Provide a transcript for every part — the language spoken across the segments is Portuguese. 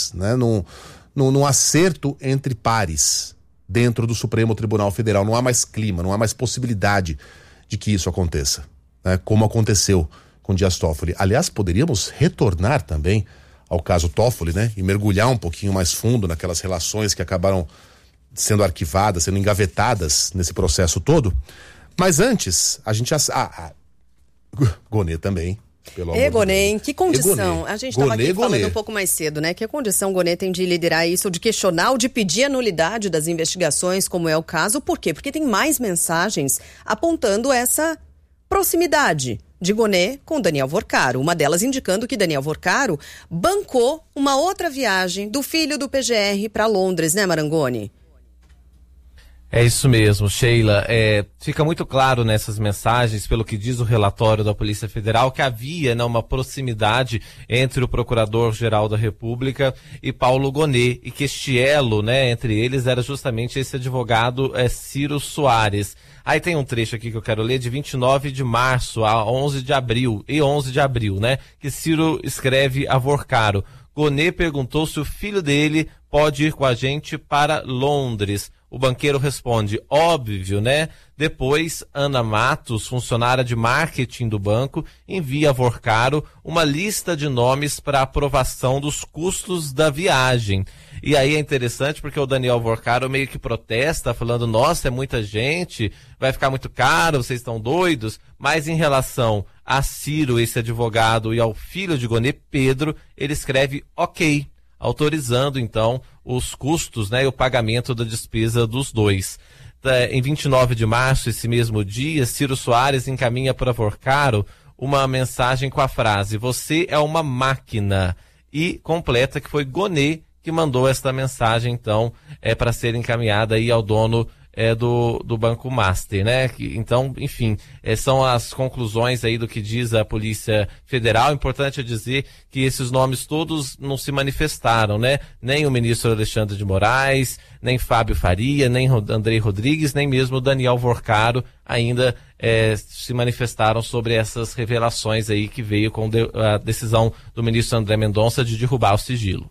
mais, né, num acerto entre pares dentro do Supremo Tribunal Federal. Não há mais clima, não há mais possibilidade de que isso aconteça, né, como aconteceu com Dias Toffoli. Aliás, poderíamos retornar também ao caso Toffoli, né, e mergulhar um pouquinho mais fundo naquelas relações que acabaram sendo arquivadas, sendo engavetadas nesse processo todo. Mas antes, a gente Gonê também. Gonê, que condição? A gente estava aqui falando um pouco mais cedo, né? Que condição o Gonê tem de liderar isso, de questionar ou de pedir a nulidade das investigações, como é o caso. Por quê? Porque tem mais mensagens apontando essa proximidade de Gonê com Daniel Vorcaro. Uma delas indicando que Daniel Vorcaro bancou uma outra viagem do filho do PGR para Londres, né, Marangoni? É isso mesmo, Sheila. Fica muito claro nessas mensagens, pelo que diz o relatório da Polícia Federal, que havia, né, uma proximidade entre o Procurador-Geral da República e Paulo Gonê, e que este elo, né, entre eles era justamente esse advogado Ciro Soares. Aí tem um trecho aqui que eu quero ler, de 29 de março a 11 de abril, né, que Ciro escreve a Vorcaro. Gonê perguntou se o filho dele pode ir com a gente para Londres. O banqueiro responde, óbvio, né? Depois, Ana Matos, funcionária de marketing do banco, envia a Vorcaro uma lista de nomes para aprovação dos custos da viagem. E aí é interessante porque o Daniel Vorcaro meio que protesta, falando, nossa, é muita gente, vai ficar muito caro, vocês estão doidos. Mas em relação a Ciro, esse advogado, e ao filho de Gonê, Pedro, ele escreve ok, autorizando então os custos, né, e o pagamento da despesa dos dois. Em 29 de março, esse mesmo dia, Ciro Soares encaminha para Vorcaro uma mensagem com a frase, você é uma máquina, e completa que foi Gonê que mandou esta mensagem, então, para ser encaminhada aí ao dono do Banco Master, né? Então, enfim, são as conclusões aí do que diz a Polícia Federal. Importante é dizer que esses nomes todos não se manifestaram, né? Nem o ministro Alexandre de Moraes, nem Fábio Faria, nem Andrei Rodrigues, nem mesmo Daniel Vorcaro ainda se manifestaram sobre essas revelações aí que veio com a decisão do ministro André Mendonça de derrubar o sigilo.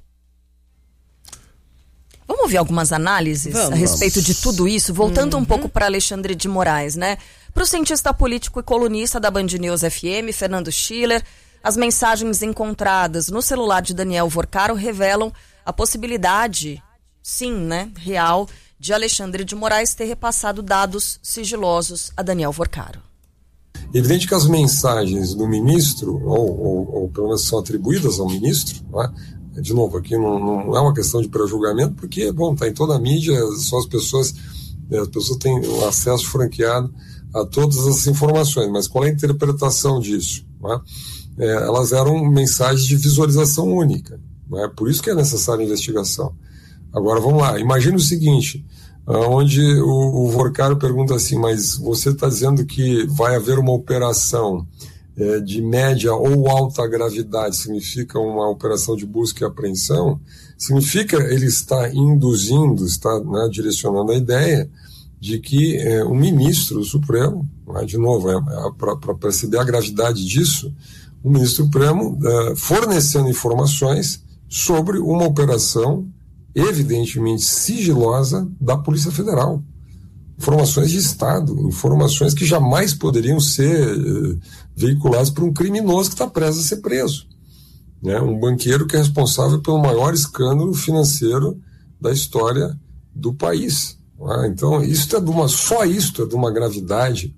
Vamos ouvir algumas análises a respeito de tudo isso, voltando um pouco para Alexandre de Moraes, né? Para o cientista político e colunista da Band News FM, Fernando Schiller, as mensagens encontradas no celular de Daniel Vorcaro revelam a possibilidade, sim, né, real, de Alexandre de Moraes ter repassado dados sigilosos a Daniel Vorcaro. Evidente que as mensagens do ministro, ou pelo menos são atribuídas ao ministro, não é? De novo, aqui não é uma questão de pré-julgamento, porque, bom, está em toda a mídia, só as pessoas têm o acesso franqueado a todas as informações, mas qual é a interpretação disso? Não é? Elas eram mensagens de visualização única, não é? Por isso que é necessária a investigação. Agora, vamos lá, imagine o seguinte, onde o Vorcaro pergunta assim, mas você está dizendo que vai haver uma operação de média ou alta gravidade, significa uma operação de busca e apreensão, significa ele está induzindo, está, né, direcionando a ideia de que o ministro Supremo, de novo, para perceber a gravidade disso, o ministro Supremo fornecendo informações sobre uma operação evidentemente sigilosa da Polícia Federal. Informações de Estado, informações que jamais poderiam ser veiculadas por um criminoso que está prestes a ser preso. Né? Um banqueiro que é responsável pelo maior escândalo financeiro da história do país. Né? Então, só isto é de uma gravidade.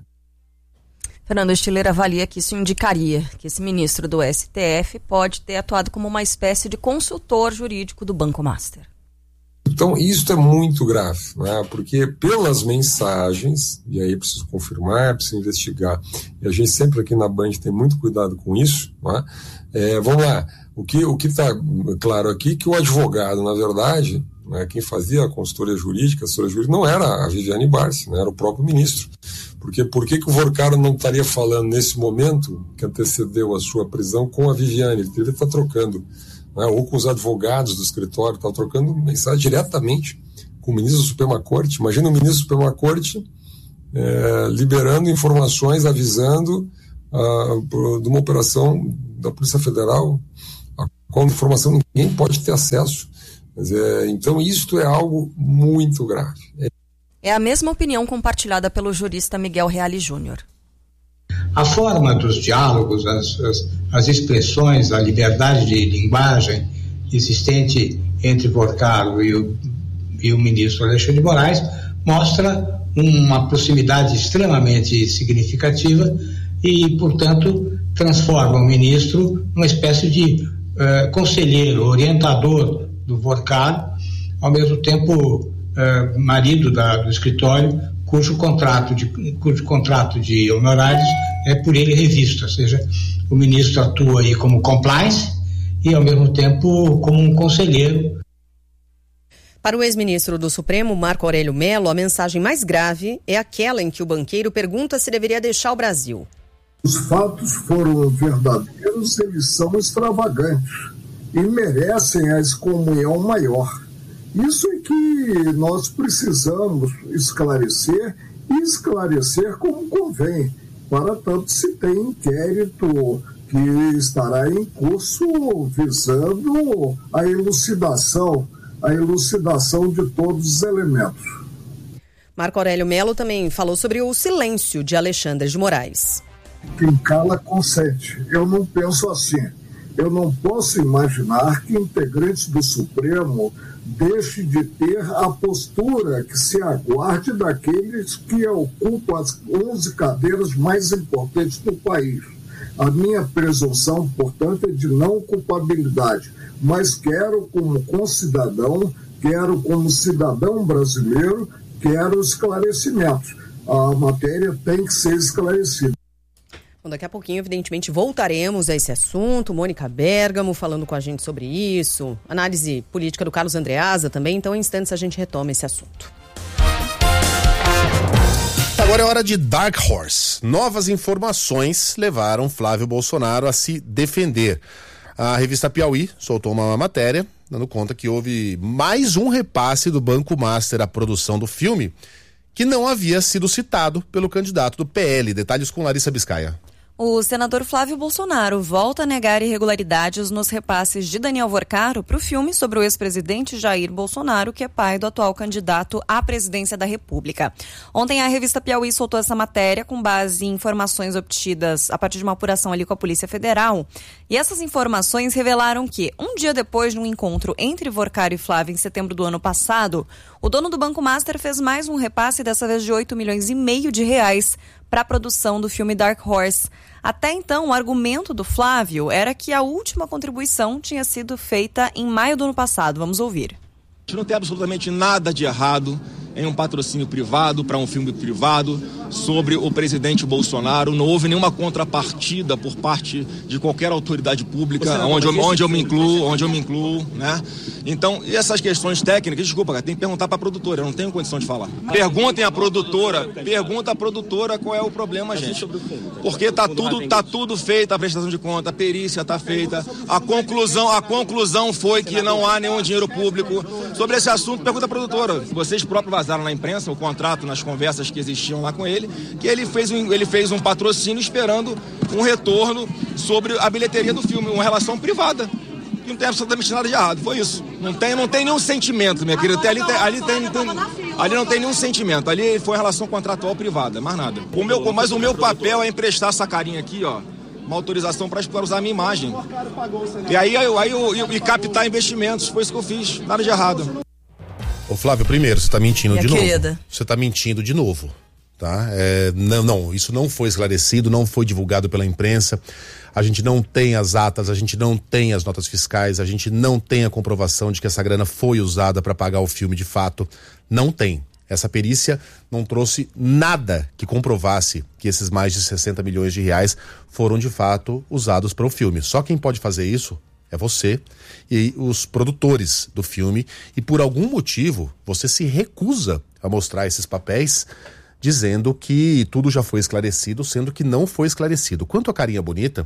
Fernando Schiller avalia que isso indicaria que esse ministro do STF pode ter atuado como uma espécie de consultor jurídico do Banco Master. Então, isso é muito grave, né? Porque pelas mensagens, e aí preciso confirmar, preciso investigar, e a gente sempre aqui na Band tem muito cuidado com isso, né? Vamos lá, o que está claro aqui é que o advogado, na verdade, né, quem fazia a consultoria jurídica, não era a Viviane Barsi, né, era o próprio ministro. Porque por que o Vorcaro não estaria falando nesse momento que antecedeu a sua prisão com a Viviane? Ele deveria estar trocando, né, ou com os advogados do escritório, estava trocando mensagem diretamente com o ministro da Suprema Corte. Imagina o ministro da Suprema Corte liberando informações, avisando de uma operação da Polícia Federal. A qual informação ninguém pode ter acesso. Então isto é algo muito grave. É a mesma opinião compartilhada pelo jurista Miguel Reale Júnior. A forma dos diálogos, as expressões, a liberdade de linguagem existente entre Porcaro e o ministro Alexandre de Moraes mostra uma proximidade extremamente significativa e, portanto, transforma o ministro numa espécie de conselheiro, orientador do Porcaro, ao mesmo tempo marido do escritório, cujo contrato de honorários é por ele revisto, ou seja, o ministro atua aí como compliance e, ao mesmo tempo, como um conselheiro. Para o ex-ministro do Supremo, Marco Aurélio Mello, a mensagem mais grave é aquela em que o banqueiro pergunta se deveria deixar o Brasil. Os fatos foram verdadeiros, eles são extravagantes e merecem a excomunhão maior. Isso é que nós precisamos esclarecer e esclarecer como convém. Para tanto, se tem inquérito que estará em curso visando a elucidação de todos os elementos. Marco Aurélio Mello também falou sobre o silêncio de Alexandre de Moraes. Quem cala consente. Eu não penso assim. Eu não posso imaginar que integrantes do Supremo deixem de ter a postura que se aguarde daqueles que ocupam as 11 cadeiras mais importantes do país. A minha presunção, portanto, é de não culpabilidade, mas quero como concidadão, quero como cidadão brasileiro, quero esclarecimentos. A matéria tem que ser esclarecida. Bom, daqui a pouquinho, evidentemente, voltaremos a esse assunto. Mônica Bergamo falando com a gente sobre isso. Análise política do Carlos Andreasa também. Então, em instantes, a gente retoma esse assunto. Agora é hora de Dark Horse. Novas informações levaram Flávio Bolsonaro a se defender. A revista Piauí soltou uma matéria dando conta que houve mais um repasse do Banco Master à produção do filme que não havia sido citado pelo candidato do PL. Detalhes com Larissa Biscaia. O senador Flávio Bolsonaro volta a negar irregularidades nos repasses de Daniel Vorcaro para o filme sobre o ex-presidente Jair Bolsonaro, que é pai do atual candidato à presidência da República. Ontem a revista Piauí soltou essa matéria com base em informações obtidas a partir de uma apuração ali com a Polícia Federal. E essas informações revelaram que, um dia depois de um encontro entre Vorcaro e Flávio em setembro do ano passado, o dono do Banco Master fez mais um repasse, dessa vez de R$8,5 milhões para a produção do filme Dark Horse. Até então, o argumento do Flávio era que a última contribuição tinha sido feita em maio do ano passado. Vamos ouvir. A gente não tem absolutamente nada de errado em um patrocínio privado para um filme privado sobre o presidente Bolsonaro. Não houve nenhuma contrapartida por parte de qualquer autoridade pública, onde eu me incluo, né? Então, e essas questões técnicas, desculpa, cara, tem que perguntar para a produtora, eu não tenho condição de falar. Pergunta à produtora qual é o problema, gente. Porque tá tudo feito, a prestação de conta, a perícia tá feita, a conclusão foi que não há nenhum dinheiro público. Sobre esse assunto, pergunta à produtora. Vocês próprios vazaram na imprensa o contrato, nas conversas que existiam lá com ele, que ele fez um patrocínio esperando um retorno sobre a bilheteria do filme, uma relação privada. E não tem absolutamente nada de errado, foi isso. Não tem nenhum sentimento, minha querida. Ali não tem nenhum sentimento. Ali foi uma relação contratual privada, mais nada. Mas o meu papel é emprestar essa carinha aqui, ó, uma autorização para usar a minha imagem. E aí eu captar investimentos, foi isso que eu fiz, nada de errado. Ô Flávio, primeiro, você tá mentindo de novo. Querida. Você tá mentindo de novo, tá? Não, isso não foi esclarecido, não foi divulgado pela imprensa. A gente não tem as atas, a gente não tem as notas fiscais, a gente não tem a comprovação de que essa grana foi usada para pagar o filme de fato. Não tem. Essa perícia não trouxe nada que comprovasse que esses mais de 60 milhões de reais foram de fato usados para o filme. Só quem pode fazer isso é você e os produtores do filme, e por algum motivo você se recusa a mostrar esses papéis dizendo que tudo já foi esclarecido, sendo que não foi esclarecido. Quanto a carinha bonita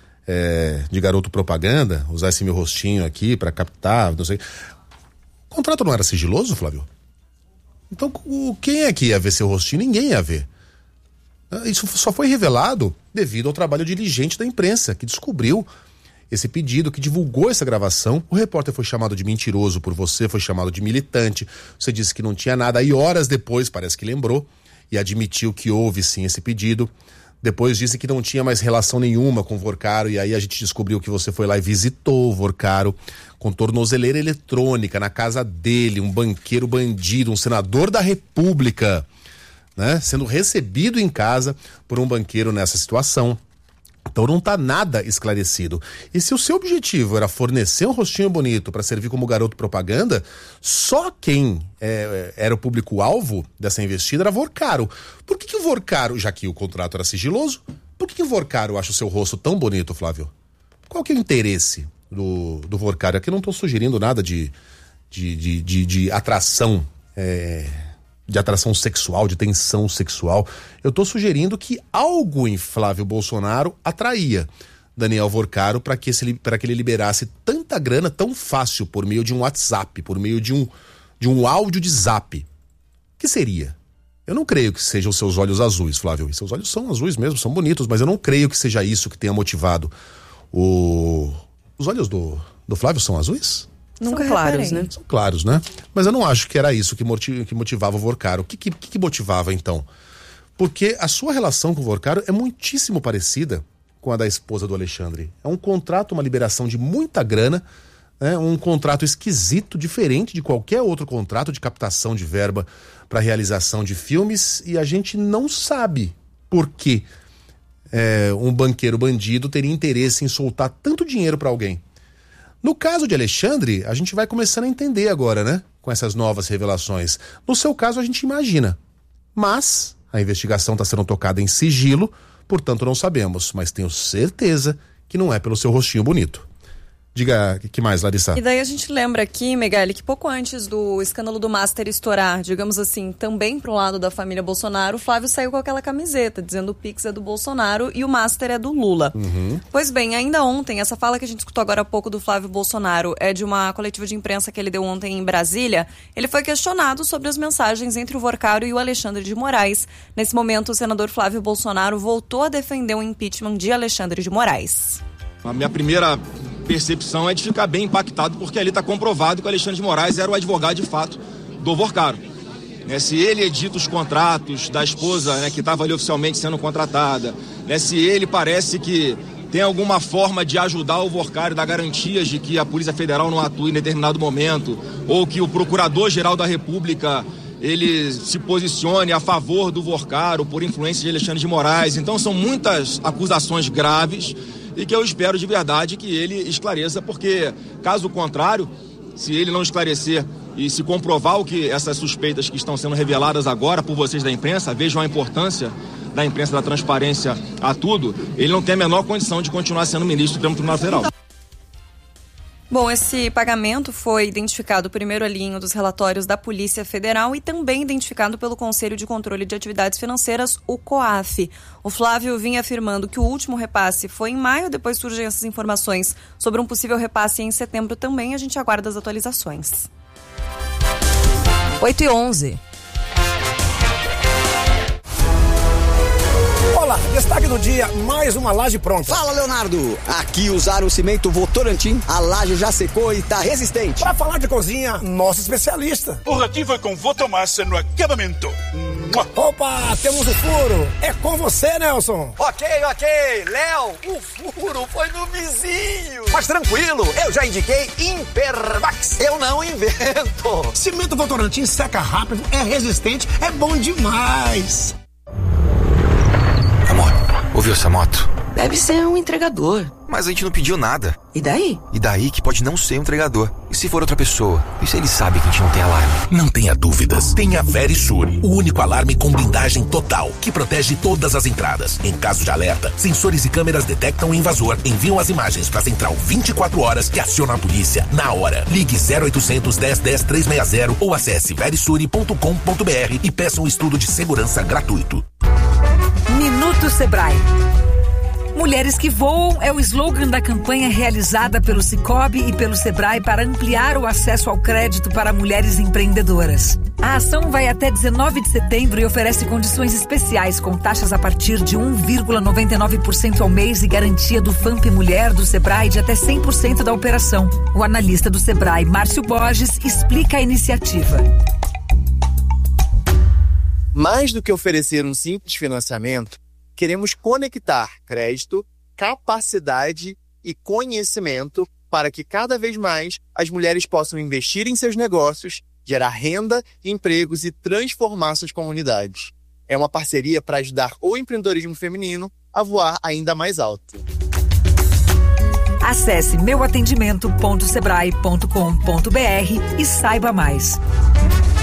de garoto propaganda, usar esse meu rostinho aqui para captar, não sei. O contrato não era sigiloso, Flávio? Então quem é que ia ver seu rostinho? Ninguém ia ver. Isso só foi revelado devido ao trabalho diligente da imprensa, que descobriu esse pedido, que divulgou essa gravação. O repórter foi chamado de mentiroso por você, foi chamado de militante. Você disse que não tinha nada. Aí horas depois, parece que lembrou e admitiu que houve sim esse pedido. Depois disse que não tinha mais relação nenhuma com o Vorcaro, e aí a gente descobriu que você foi lá e visitou o Vorcaro com tornozeleira eletrônica na casa dele, um banqueiro bandido, um senador da República, né? Sendo recebido em casa por um banqueiro nessa situação. Então não está nada esclarecido. E se o seu objetivo era fornecer um rostinho bonito para servir como garoto propaganda, só quem era o público-alvo dessa investida era Vorcaro. Por que o Vorcaro, já que o contrato era sigiloso, por que o Vorcaro acha o seu rosto tão bonito, Flávio? Qual que é o interesse do Vorcaro? Aqui eu não estou sugerindo nada de atração, de atração sexual, de tensão sexual. Eu estou sugerindo que algo em Flávio Bolsonaro atraía Daniel Vorcaro para que ele liberasse tanta grana tão fácil por meio de um WhatsApp, por meio de um áudio de zap. Que seria? Eu não creio que sejam os seus olhos azuis, Flávio. E seus olhos são azuis mesmo, são bonitos, mas eu não creio que seja isso que tenha motivado Os olhos do Flávio são azuis? Nunca claros, né? São claros, né? Mas eu não acho que era isso que motivava o Vorcaro. O que motivava, então? Porque a sua relação com o Vorcaro é muitíssimo parecida com a da esposa do Alexandre. É um contrato, uma liberação de muita grana, né? Um contrato esquisito, diferente de qualquer outro contrato de captação de verba para realização de filmes, e a gente não sabe por que um banqueiro bandido teria interesse em soltar tanto dinheiro para alguém. No caso de Alexandre, a gente vai começando a entender agora, né? Com essas novas revelações. No seu caso, a gente imagina. Mas a investigação está sendo tocada em sigilo, portanto não sabemos. Mas tenho certeza que não é pelo seu rostinho bonito. Diga, o que mais, Larissa? E daí a gente lembra aqui, Megali, que pouco antes do escândalo do Master estourar, digamos assim, também pro lado da família Bolsonaro, o Flávio saiu com aquela camiseta, dizendo o Pix é do Bolsonaro e o Master é do Lula. Uhum. Pois bem, ainda ontem, essa fala que a gente escutou agora há pouco do Flávio Bolsonaro é de uma coletiva de imprensa que ele deu ontem em Brasília. Ele foi questionado sobre as mensagens entre o Vorcaro e o Alexandre de Moraes. Nesse momento, o senador Flávio Bolsonaro voltou a defender o impeachment de Alexandre de Moraes. A minha primeira percepção é de ficar bem impactado, porque ali está comprovado que o Alexandre de Moraes era o advogado de fato do Vorcaro. Se ele edita os contratos da esposa, que estava ali oficialmente sendo contratada, se ele parece que tem alguma forma de ajudar o Vorcaro, dar garantias de que a Polícia Federal não atue em determinado momento, ou que o Procurador-Geral da República ele se posicione a favor do Vorcaro por influência de Alexandre de Moraes. Então são muitas acusações graves e que eu espero de verdade que ele esclareça, porque caso contrário, se ele não esclarecer e se comprovar o que essas suspeitas que estão sendo reveladas agora por vocês da imprensa, vejam a importância da imprensa, da transparência a tudo, ele não tem a menor condição de continuar sendo ministro do Supremo Tribunal Federal. Bom, esse pagamento foi identificado primeiro ali em um dos relatórios da Polícia Federal e também identificado pelo Conselho de Controle de Atividades Financeiras, o COAF. O Flávio vinha afirmando que o último repasse foi em maio, depois surgem essas informações sobre um possível repasse em setembro também. A gente aguarda as atualizações. 8h11. Olá, destaque do dia, mais uma laje pronta. Fala, Leonardo. Aqui usaram o cimento Votorantim, a laje já secou e tá resistente. Para falar de cozinha, nosso especialista. O ratinho foi com Votomassa no acabamento. Opa, temos o furo. É com você, Nelson. Ok. Léo, o furo foi no vizinho. Mas tranquilo, eu já indiquei Impermax. Eu não invento. Cimento Votorantim seca rápido, é resistente, é bom demais. Amor, ouviu essa moto? Deve ser um entregador. Mas a gente não pediu nada. E daí? E daí que pode não ser um entregador. E se for outra pessoa? E se ele sabe que a gente não tem alarme? Não tenha dúvidas. Tenha Verisur, o único alarme com blindagem total, que protege todas as entradas. Em caso de alerta, sensores e câmeras detectam o invasor, enviam as imagens para a central 24 horas que aciona a polícia na hora. Ligue 0800 10 10 360 ou acesse verisure.com.br e peça um estudo de segurança gratuito. Minuto Sebrae. Mulheres que Voam é o slogan da campanha realizada pelo Sicoob e pelo Sebrae para ampliar o acesso ao crédito para mulheres empreendedoras. A ação vai até 19 de setembro e oferece condições especiais com taxas a partir de 1,99% ao mês e garantia do FAMP Mulher do Sebrae de até 100% da operação. O analista do Sebrae, Márcio Borges, explica a iniciativa. Mais do que oferecer um simples financiamento, queremos conectar crédito, capacidade e conhecimento para que cada vez mais as mulheres possam investir em seus negócios, gerar renda, empregos e transformar suas comunidades. É uma parceria para ajudar o empreendedorismo feminino a voar ainda mais alto. Acesse meuatendimento.sebrae.com.br e saiba mais.